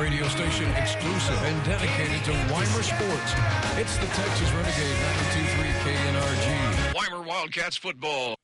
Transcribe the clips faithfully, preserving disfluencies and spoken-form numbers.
radio station exclusive and dedicated to Weimar sports. It's the Texas Renegade ninety-two point three K N R G. Weimar Wildcats football.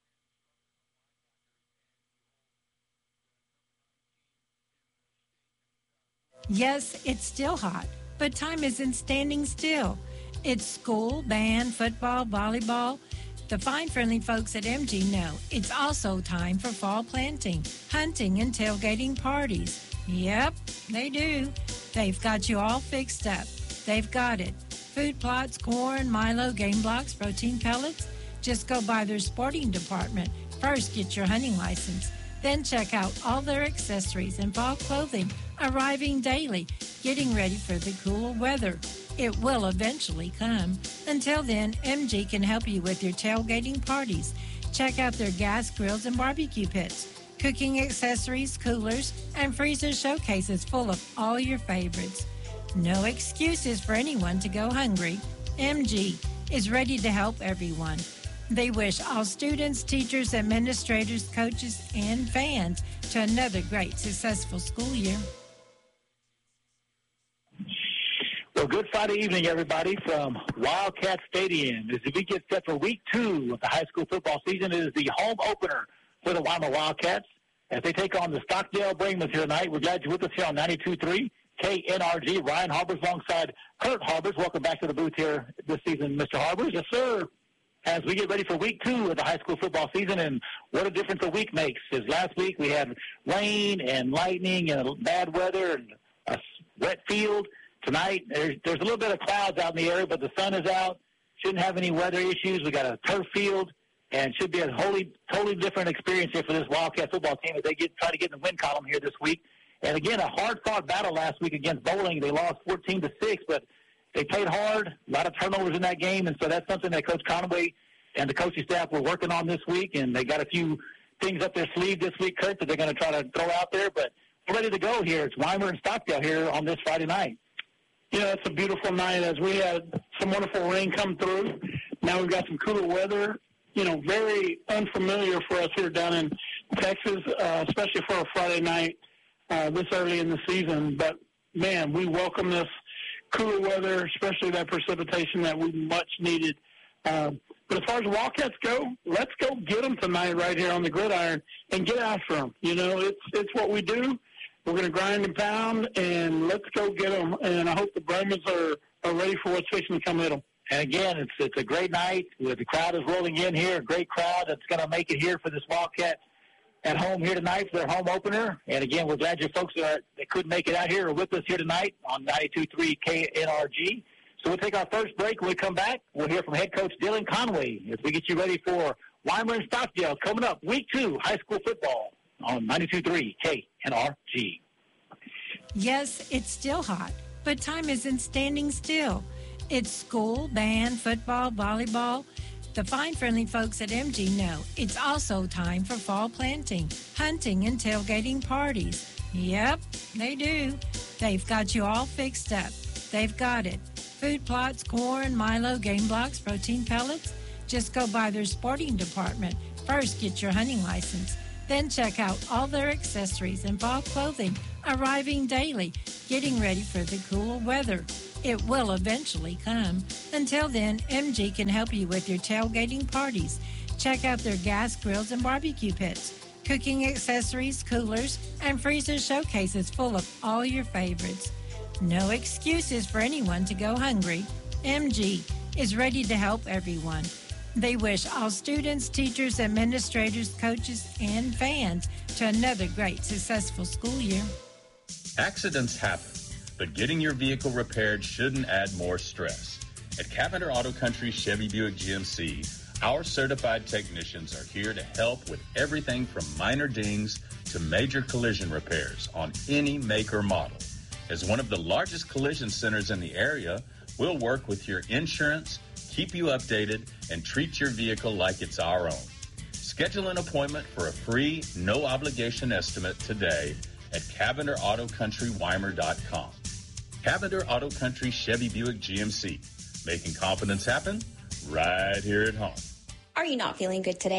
Yes, it's still hot, but time isn't standing still. It's school, band, football, volleyball. The fine, friendly folks at M G know it's also time for fall planting, hunting, and tailgating parties. Yep, they do. They've got you all fixed up. They've got it. Food plots, corn, Milo, game blocks, protein pellets. Just go by their sporting department. First, get your hunting license. Then check out all their accessories and fall clothing arriving daily, getting ready for the cool weather. It will eventually come. Until then, M G can help you with your tailgating parties. Check out their gas grills and barbecue pits, cooking accessories, coolers, and freezer showcases full of all your favorites. No excuses for anyone to go hungry. M G is ready to help everyone. They wish all students, teachers, administrators, coaches, and fans to another great, successful school year. Well, good Friday evening, everybody, from Wildcat Stadium. As we get set for week two of the high school football season, it is the home opener for the Weimar Wildcats as they take on the Stockdale Brahmans here tonight. We're glad you're with us here on ninety-two point three K N R G. Ryan Harbers alongside Kurt Harbers. Welcome back to the booth here this season, Mister Harbers. Yes, sir. As we get ready for week two of the high school football season, and what a difference a week makes. As last week we had rain and lightning and bad weather and a wet field. Tonight there's, there's a little bit of clouds out in the area, but the sun is out. Shouldn't have any weather issues. We got a turf field, and should be a wholly, totally different experience here for this Wildcat football team as they get try to get in the win column here this week. And again, a hard-fought battle last week against Bowling. They lost fourteen to six, but they played hard, a lot of turnovers in that game, and so that's something that Coach Conway and the coaching staff were working on this week, and they got a few things up their sleeve this week, Kurt, that they're going to try to throw out there. But we're ready to go here. It's Weimar and Stockdale here on this Friday night. You know, it's a beautiful night as we had some wonderful rain come through. Now we've got some cooler weather, you know, very unfamiliar for us here down in Texas, uh, especially for a Friday night uh, this early in the season. But, man, we welcome this cooler weather, especially that precipitation that we much needed. Uh, but as far as Wildcats go, let's go get them tonight right here on the gridiron and get after them. You know, it's it's what we do. We're going to grind and pound, and let's go get them. And I hope the Brahmans are, are ready for what's fixing to come at them. And, again, it's it's a great night. The crowd is rolling in here, a great crowd that's going to make it here for this Wildcat at home here tonight for their home opener. And, again, we're glad your folks are, that couldn't make it out here are with us here tonight on ninety-two point three K N R G. So we'll take our first break. When we come back, we'll hear from head coach Dylan Conway as we get you ready for Weimar and Stockdale coming up, week two, high school football on ninety-two point three K N R G. Yes, it's still hot, but time isn't standing still. It's school, band, football, volleyball. The fine, friendly folks at M G know it's also time for fall planting, hunting, and tailgating parties. Yep, they do. They've got you all fixed up. They've got it. Food plots, corn, Milo, game blocks, protein pellets. Just go by their sporting department. First, get your hunting license. Then check out all their accessories and fall clothing arriving daily, getting ready for the cool weather. It will eventually come. Until then, M G can help you with your tailgating parties. Check out their gas grills and barbecue pits, cooking accessories, coolers, and freezer showcases full of all your favorites. No excuses for anyone to go hungry. M G is ready to help everyone. They wish all students, teachers, administrators, coaches, and fans to another great, successful school year. Accidents happen, but getting your vehicle repaired shouldn't add more stress. At Cavender Auto Country Chevy Buick G M C, our certified technicians are here to help with everything from minor dings to major collision repairs on any make or model. As one of the largest collision centers in the area, we'll work with your insurance, keep you updated, and treat your vehicle like it's our own. Schedule an appointment for a free, no-obligation estimate today at Cavender Auto Country Weimar dot com. Cavender Auto Country Chevy Buick G M C, making confidence happen right here at home. Are you not feeling good today?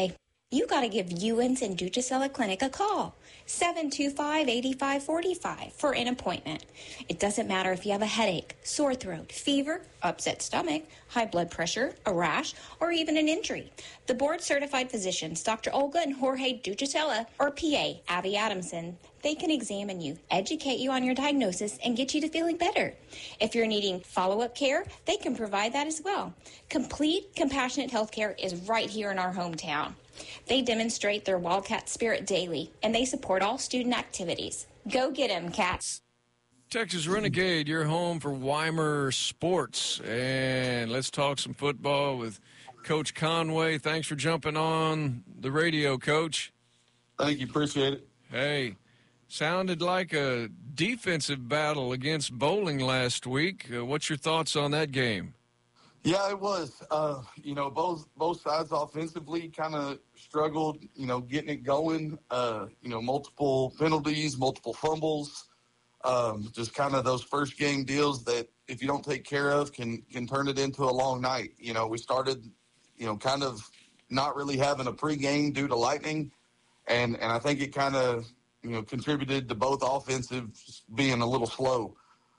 You got to give Ewens and Ducicella Clinic a call, seven two five, eight five four five, for an appointment. It doesn't matter if you have a headache, sore throat, fever, upset stomach, high blood pressure, a rash, or even an injury. The board-certified physicians, Doctor Olga and Jorge Ducicella, or P A, Avi Adamson, they can examine you, educate you on your diagnosis, and get you to feeling better. If you're needing follow-up care, they can provide that as well. Complete, compassionate health care is right here in our hometown. They demonstrate their Wildcat spirit daily, and they support all student activities. Go get 'em, Cats. Texas Renegade, you're home for Weimar Sports. And let's talk some football with Coach Conway. Thanks for jumping on the radio, Coach. Thank you. Appreciate it. Hey, sounded like a defensive battle against Bowling last week. Uh, what's your thoughts on that game? Yeah, it was. Uh, you know, both both sides offensively kind of struggled, you know, getting it going. Uh, you know, multiple penalties, multiple fumbles, um, just kind of those first game deals that if you don't take care of can can turn it into a long night. You know, we started, you know, kind of not really having a pregame due to lightning, and, and I think it kind of, you know, contributed to both offensives being a little slow.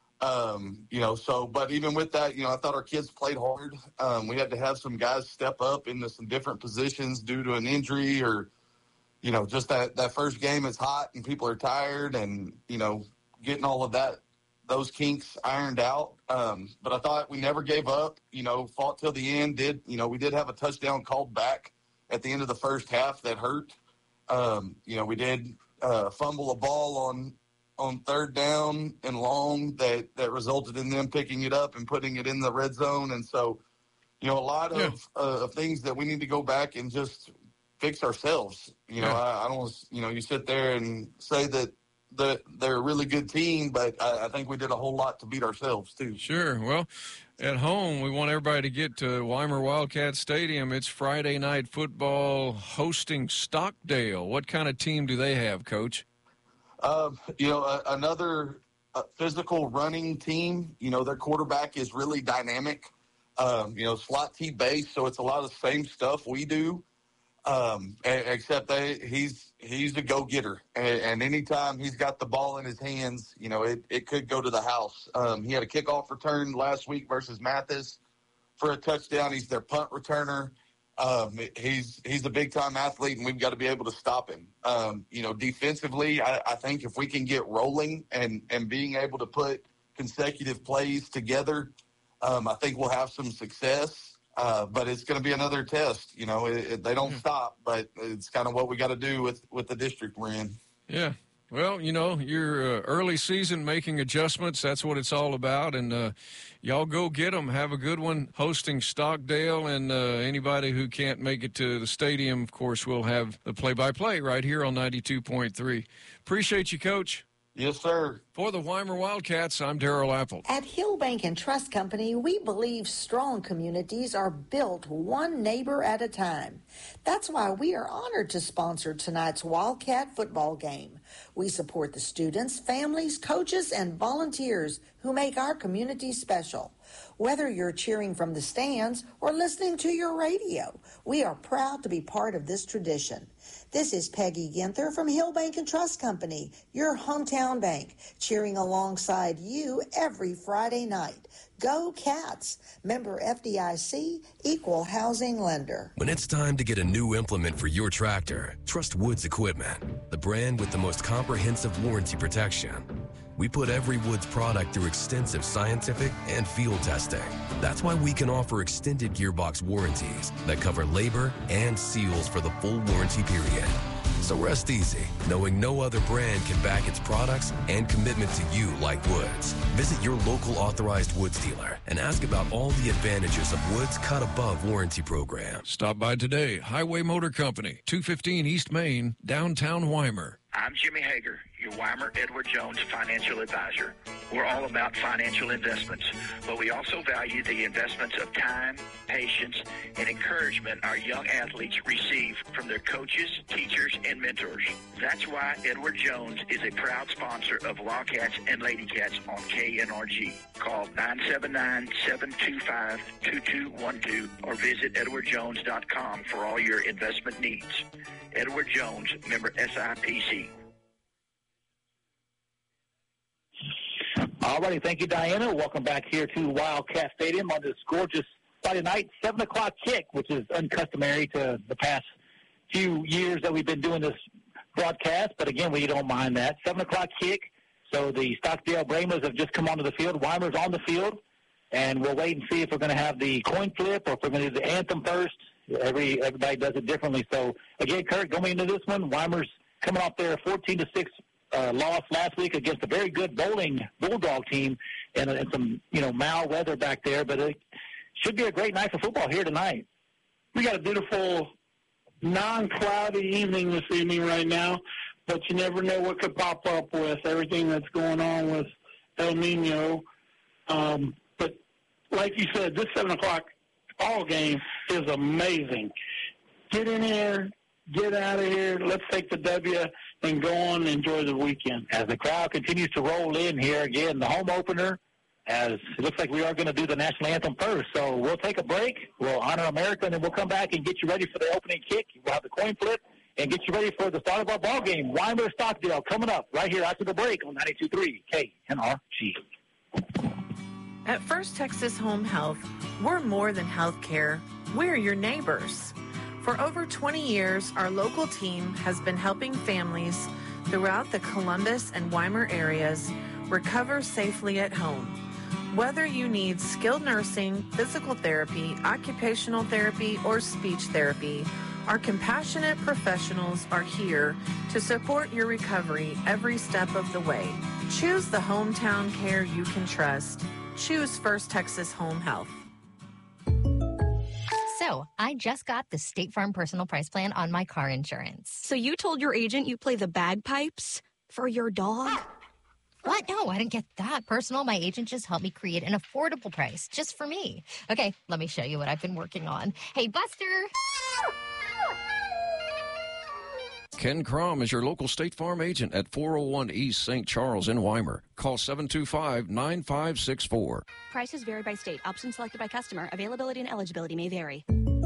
Um, you know, so, but even with that, you know, I thought our kids played hard. Um, we had to have some guys step up into some different positions due to an injury or, you know, just that, that first game is hot and people are tired and, you know, getting all of that, those kinks ironed out. Um, but I thought we never gave up, you know, fought till the end, did, you know, we did have a touchdown called back at the end of the first half that hurt. Um, you know, we did uh, fumble a ball on, on third down and long that, that resulted in them picking it up and putting it in the red zone. And so, you know, a lot of, yeah. uh, of things that we need to go back and just fix ourselves. You know, yeah. I, I don't, you know, you sit there and say that the, they're a really good team, but I, I think we did a whole lot to beat ourselves too. Sure. Well, at home, we want everybody to get to Weimar Wildcat Stadium. It's Friday night football hosting Stockdale. What kind of team do they have, Coach? Uh, you know, uh, another uh, physical running team. You know, their quarterback is really dynamic. Um, you know, slot T based, so it's a lot of the same stuff we do. Um, except they, he's he's a go getter, and, and anytime he's got the ball in his hands, you know, it, it could go to the house. Um, he had a kickoff return last week versus Mathis for a touchdown. He's their punt returner. Um, he's he's a big-time athlete, and we've got to be able to stop him. Um, you know, defensively, I, I think if we can get rolling and, and being able to put consecutive plays together, um, I think we'll have some success. Uh, but it's going to be another test. You know, it, it, they don't yeah. stop, but it's kind of what we got to do with, with the district we're in. Yeah. Well, you know, your uh, early season making adjustments, that's what it's all about. And uh, y'all go get them. Have a good one hosting Stockdale. And uh, anybody who can't make it to the stadium, of course, we'll have the play-by-play right here on ninety-two point three. Appreciate you, Coach. Yes, sir. For the Weimar Wildcats, I'm Darrell Apple. At Hill Bank and Trust Company, we believe strong communities are built one neighbor at a time. That's why we are honored to sponsor tonight's Wildcat football game. We support the students, families, coaches, and volunteers who make our community special. Whether you're cheering from the stands or listening to your radio, we are proud to be part of this tradition. This is Peggy Ginther from Hill Bank and Trust Company, your hometown bank, cheering alongside you every Friday night. Go Cats! Member F D I C, Equal Housing Lender. When it's time to get a new implement for your tractor, trust Woods Equipment, the brand with the most comprehensive warranty protection. We put every Woods product through extensive scientific and field testing. That's why we can offer extended gearbox warranties that cover labor and seals for the full warranty period. So rest easy, knowing no other brand can back its products and commitment to you like Woods. Visit your local authorized Woods dealer and ask about all the advantages of Woods Cut Above warranty program. Stop by today. Highway Motor Company, two fifteen East Main, downtown Weimar. I'm Jimmy Hager, your Weimer Edward Jones financial advisor. We're all about financial investments, but we also value the investments of time, patience, and encouragement our young athletes receive from their coaches, teachers, and mentors. That's why Edward Jones is a proud sponsor of Wildcats and Lady Cats on K N R G. Call nine seven nine, seven two five, two two one two or visit edward jones dot com for all your investment needs. Edward Jones, member S I P C. All righty, thank you, Diana. Welcome back here to Wildcat Stadium on this gorgeous Friday night, seven o'clock kick, which is uncustomary to the past few years that we've been doing this broadcast. But, again, we don't mind that. seven o'clock kick. So the Stockdale Brahmas have just come onto the field. Weimer's on the field. And we'll wait and see if we're going to have the coin flip or if we're going to do the anthem first. Every Everybody does it differently. So, again, Kurt, going into this one, Weimer's coming off there fourteen to six. Uh, lost last week against a very good bowling Bulldog team and, and some, you know, mild weather back there. But it should be a great night for football here tonight. We got a beautiful non-cloudy evening this evening right now, but you never know what could pop up with everything that's going on with El Nino. Um, but like you said, this seven o'clock ball game is amazing. Get in here, get out of here. Let's take the W and go on and enjoy the weekend. As the crowd continues to roll in here, again, the home opener, as it looks like we are going to do the national anthem first. So we'll take a break. We'll honor America, and then we'll come back and get you ready for the opening kick. We'll have the coin flip and get you ready for the start of our ball game. Weimer Stockdale coming up right here after the break on ninety-two point three K N R G. At First Texas Home Health, we're more than health care. We're your neighbors. For over twenty years, our local team has been helping families throughout the Columbus and Weimer areas recover safely at home. Whether you need skilled nursing, physical therapy, occupational therapy, or speech therapy, our compassionate professionals are here to support your recovery every step of the way. Choose the hometown care you can trust. Choose First Texas Home Health. So, I just got the State Farm Personal Price Plan on my car insurance. So you told your agent you play the bagpipes for your dog? What? No, I didn't get that personal. My agent just helped me create an affordable price just for me. Okay, let me show you what I've been working on. Hey, Buster! Ken Crom is your local State Farm agent at four oh one East Saint Charles in Weimer. Call seven two five, nine five six four. Prices vary by state. Options selected by customer. Availability and eligibility may vary.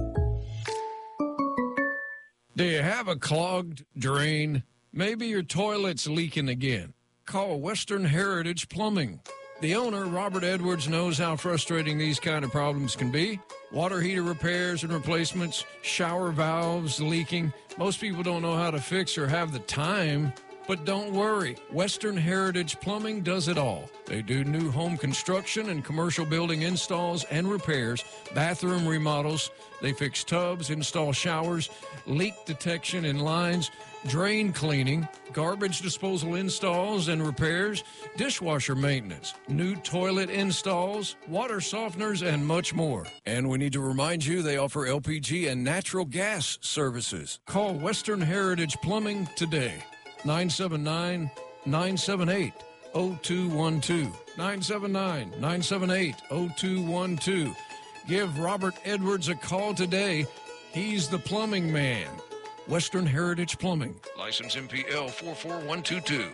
Do you have a clogged drain? Maybe your toilet's leaking again. Call Western Heritage Plumbing. The owner, Robert Edwards, knows how frustrating these kind of problems can be. Water heater repairs and replacements, shower valves leaking. Most people don't know how to fix or have the time. But don't worry, Western Heritage Plumbing does it all. They do new home construction and commercial building installs and repairs, bathroom remodels. They fix tubs, install showers, leak detection in lines, drain cleaning, garbage disposal installs and repairs, dishwasher maintenance, new toilet installs, water softeners, and much more. And we need to remind you they offer L P G and natural gas services. Call Western Heritage Plumbing today. nine seven nine, nine seven eight, zero two one two. nine seven nine, nine seven eight, zero two one two. Give Robert Edwards a call today. He's the plumbing man. Western Heritage Plumbing. License M P L four four one two two.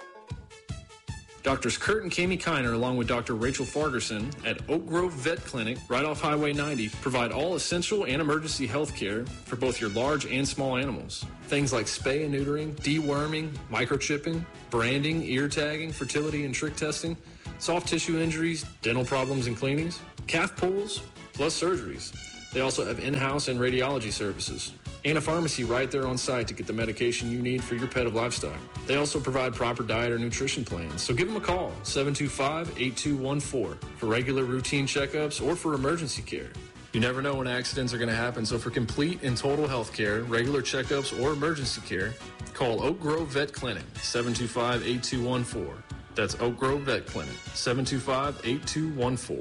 Doctors Kurt and Kami Kiner, along with Doctor Rachel Fargerson at Oak Grove Vet Clinic, right off Highway ninety, provide all essential and emergency health care for both your large and small animals. Things like spay and neutering, deworming, microchipping, branding, ear tagging, fertility and trick testing, soft tissue injuries, dental problems and cleanings, calf pulls, plus surgeries. They also have in-house and radiology services, and a pharmacy right there on site to get the medication you need for your pet or livestock. They also provide proper diet or nutrition plans, so give them a call, seven two five, eight two one four, for regular routine checkups or for emergency care. You never know when accidents are going to happen, so for complete and total health care, regular checkups, or emergency care, call Oak Grove Vet Clinic, seven two five, eight two one four. That's Oak Grove Vet Clinic, seven two five, eight two one four.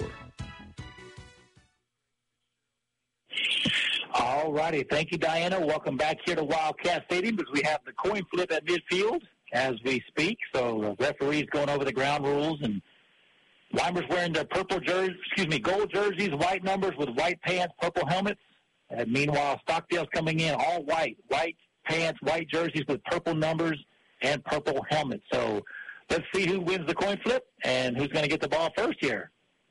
All righty. Thank you, Diana. Welcome back here to Wildcat Stadium as we have the coin flip at midfield as we speak. So the referee's going over the ground rules, and Weimer's wearing their purple jerseys, excuse me, gold jerseys, white numbers with white pants, purple helmets. And meanwhile, Stockdale's coming in all white, white pants, white jerseys with purple numbers and purple helmets. So let's see who wins the coin flip and who's going to get the ball first here.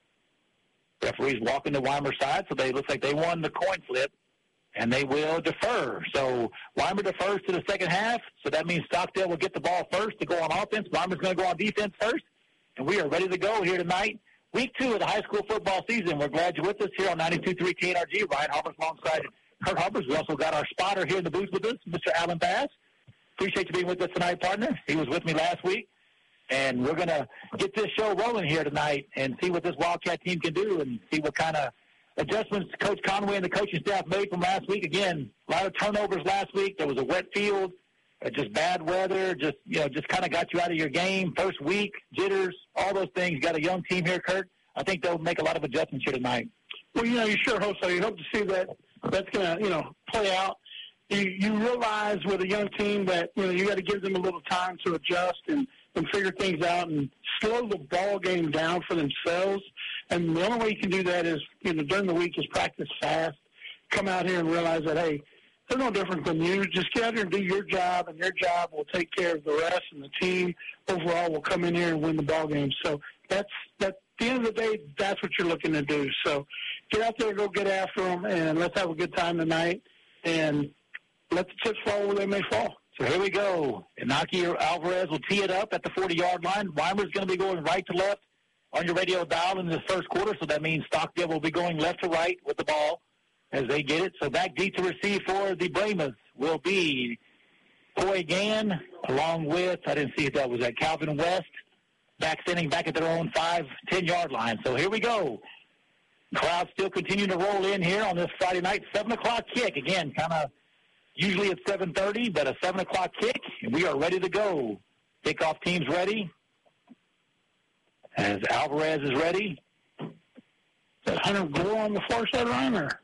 Referees walking to Weimer's side, so they look like they won the coin flip, and they will defer. So Weimer defers to the second half, so that means Stockdale will get the ball first to go on offense. Weimer's going to go on defense first, and we are ready to go here tonight. Week two of the high school football season. We're glad you're with us here on ninety-two point three K N R G. Ryan Hubbard alongside Kurt Hubbard. We also got our spotter here in the booth with us, Mister Alan Bass. Appreciate you being with us tonight, partner. He was with me last week. And we're going to get this show rolling here tonight and see what this Wildcat team can do and see what kind of adjustments Coach Conway and the coaching staff made from last week. Again, a lot of turnovers last week. There was a wet field, uh, just bad weather, just, you know, just kind of got you out of your game. First week, jitters, all those things. You got a young team here, Kurt. I think they'll make a lot of adjustments here tonight. Well, you know, you sure hope so. You hope to see that that's going to, you know, play out. You, you realize with a young team that, you know, you got to give them a little time to adjust and, and figure things out and slow the ball game down for themselves. And the only way you can do that is, you know, during the week is practice fast. Come out here and realize that, hey, they're no different than you. Just get out here and do your job, and your job will take care of the rest, and the team overall will come in here and win the ball game. So that's, that, at the end of the day, that's what you're looking to do. So get out there, go get after them, and let's have a good time tonight, and let the chips fall where they may fall. So here we go. Inaki Alvarez will tee it up at the forty-yard line. Weimer's going to be going right to left on your radio dial in the first quarter, so that means Stockdale will be going left to right with the ball as they get it. So back deep to receive for the Brahmas will be Coy Gann, along with, I didn't see if that was at Calvin West, back standing back at their own five, ten-yard line. So here we go. Crowd still continuing to roll in here on this Friday night. seven o'clock kick. Again, kind of usually it's seven thirty, but a seven o'clock kick, and we are ready to go. Kickoff team's ready. As Alvarez is ready. Is that Hunter Gore on the far side line, or?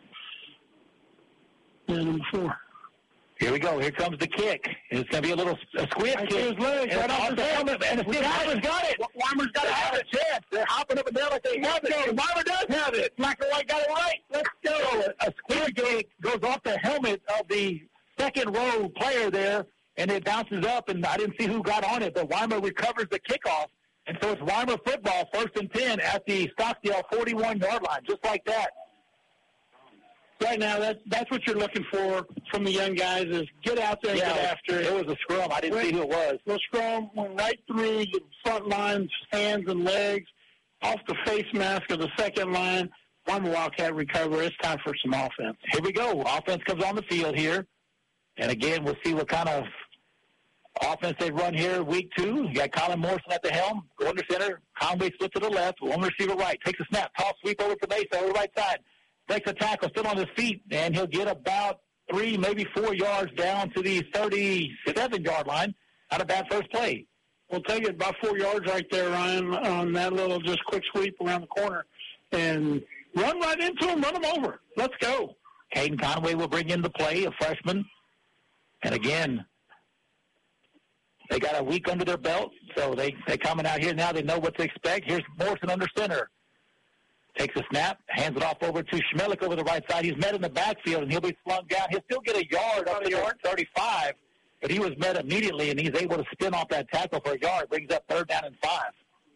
Yeah, number four. Here we go. Here comes the kick. And it's going to be a little a squib I kick. see his legs right off his helmet. And Weimer's got it. Weimer's got to have a chance. They're hopping up and down like they have it. Weimer does have it. Black and white got it right. Let's go. A squib kick goes off the helmet of the second row player there, and it bounces up, and I didn't see who got on it, but Weimer recovers the kickoff. And so it's Weimer football, first and ten at the Stockdale forty-one-yard line, just like that. Right now, that's, that's what you're looking for from the young guys is get out there and Yeah, get after it. It was a scrum. I didn't Went, see who it was. The scrum went right through the front line's hands and legs, off the face mask of the second line. Weimer Wildcat recover. It's time for some offense. Here we go. Offense comes on the field here. And, again, we'll see what kind of offense they run here week two. You got Colin Morrison at the helm, going to center. Conway split to the left, one receiver right. Takes a snap, toss, sweep over to Mesa, over the right side. Makes a tackle, still on his feet, and he'll get about three, maybe four yards down to the thirty-seven-yard line. Not a bad first play. We'll take it about four yards right there, Ryan, on that little just quick sweep around the corner. And run right into him, run him over. Let's go. Caden Conway will bring in the play, a freshman. And, again, they got a week under their belt, so they, they coming out here now. They know what to expect. Here's Morrison under center. Takes a snap, hands it off over to Schmelik over the right side. He's met in the backfield, and he'll be slung down. He'll still get a yard up to yard thirty-five, but he was met immediately, and he's able to spin off that tackle for a yard. Brings up third down and five.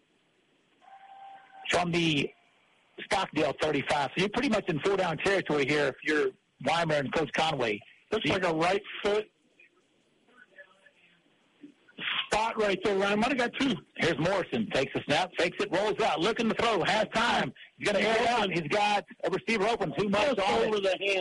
From the Stockdale thirty-five. So you're pretty much in four-down territory here if you're Weimer and Coach Conway. Looks like a right foot spot right there, Ryan. Might have got two. Here's Morrison. Takes a snap, fakes it, rolls out. Looking to throw. Has time. He's going to air it out. He's got a receiver open. Too much Just on over it. the hand.